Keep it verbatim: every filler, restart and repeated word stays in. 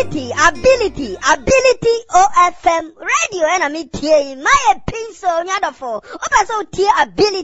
ability, ability, ability O F M radio and a me tea my pencil nyadofo. Opa so tea ability